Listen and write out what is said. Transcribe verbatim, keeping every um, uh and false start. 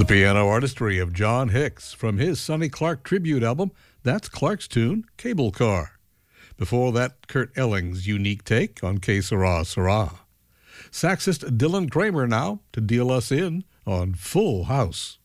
The piano artistry of John Hicks from his Sonny Clark tribute album, that's Clark's tune, Cable Car. Before that, Kurt Elling's unique take on Que Sera, Sera. Saxist Dylan Kramer now to deal us in on Full House.